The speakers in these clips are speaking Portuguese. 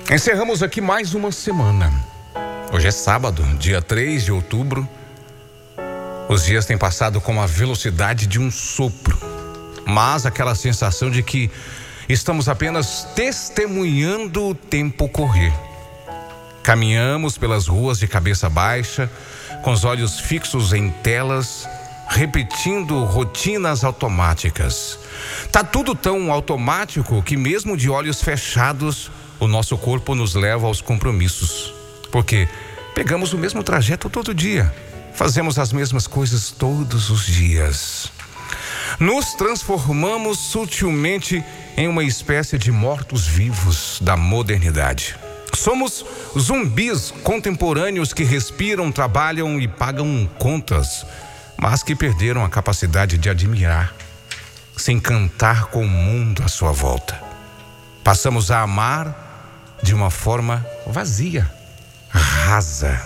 Encerramos aqui mais uma semana. Hoje é sábado, dia 3 de outubro. Os dias têm passado com a velocidade de um sopro, mas aquela sensação de que estamos apenas testemunhando o tempo correr. Caminhamos pelas ruas de cabeça baixa, com os olhos fixos em telas, repetindo rotinas automáticas. Tá tudo tão automático que mesmo de olhos fechados, o nosso corpo nos leva aos compromissos. Porque pegamos o mesmo trajeto todo dia, fazemos as mesmas coisas todos os dias. Nos transformamos sutilmente em uma espécie de mortos-vivos da modernidade. Somos zumbis contemporâneos que respiram, trabalham e pagam contas, mas que perderam a capacidade de admirar, se encantar com o mundo à sua volta. Passamos a amar de uma forma vazia, rasa.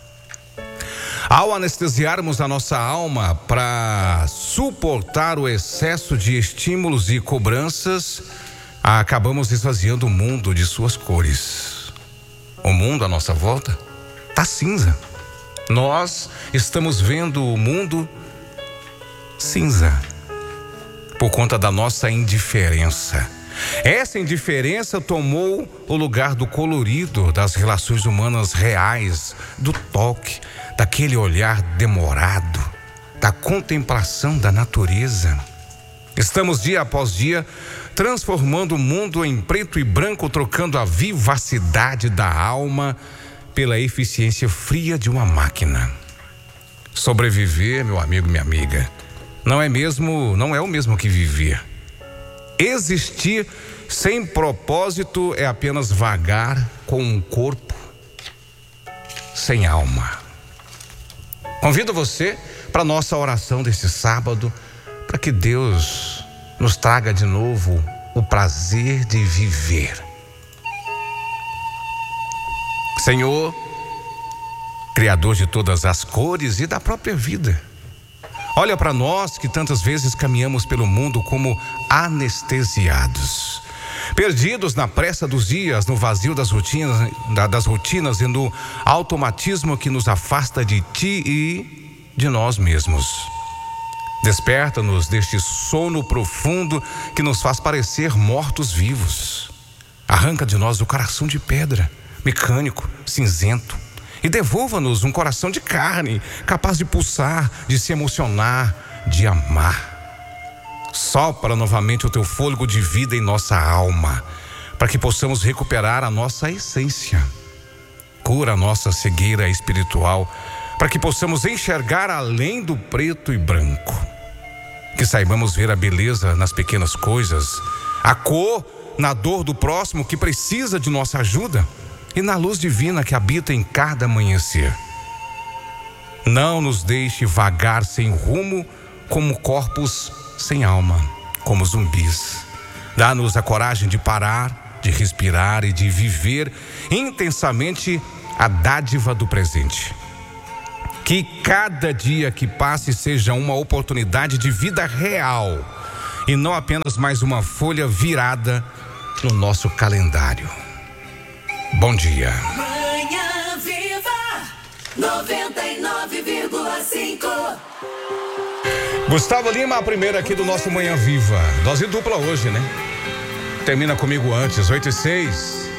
Ao anestesiarmos a nossa alma para suportar o excesso de estímulos e cobranças, acabamos esvaziando o mundo de suas cores. O mundo à nossa volta está cinza. Nós estamos vendo o mundo cinza por conta da nossa indiferença. Essa indiferença tomou o lugar do colorido das relações humanas reais, do toque, daquele olhar demorado, da contemplação da natureza. Estamos dia após dia transformando o mundo em preto e branco, trocando a vivacidade da alma pela eficiência fria de uma máquina. Sobreviver, meu amigo, minha amiga, não é o mesmo que viver. Existir sem propósito é apenas vagar com um corpo sem alma. Convido você para a nossa oração desse sábado, para que Deus nos traga de novo o prazer de viver. Senhor, Criador de todas as cores e da própria vida, olha para nós que tantas vezes caminhamos pelo mundo como anestesiados, perdidos na pressa dos dias, no vazio das rotinas e no automatismo que nos afasta de Ti e de nós mesmos. Desperta-nos deste sono profundo que nos faz parecer mortos-vivos. Arranca de nós o coração de pedra, mecânico, cinzento, e devolva-nos um coração de carne, capaz de pulsar, de se emocionar, de amar. Sopra novamente o Teu fôlego de vida em nossa alma, para que possamos recuperar a nossa essência. Cura a nossa cegueira espiritual, para que possamos enxergar além do preto e branco. Que saibamos ver a beleza nas pequenas coisas, a cor na dor do próximo que precisa de nossa ajuda, e na luz divina que habita em cada amanhecer. Não nos deixe vagar sem rumo, como corpos sem alma, como zumbis. Dá-nos a coragem de parar, de respirar e de viver intensamente a dádiva do presente. Que cada dia que passe seja uma oportunidade de vida real e não apenas mais uma folha virada no nosso calendário. Bom dia. Manhã Viva 99,5. Gustavo Lima, a primeira aqui do nosso Manhã Viva. Dose dupla hoje, né? Termina comigo antes, 8 e 6.